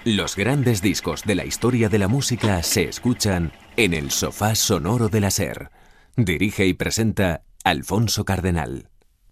Los grandes discos de la historia de la música se escuchan en el Sofá Sonoro de la SER. Dirige y presenta Alfonso Cardenal.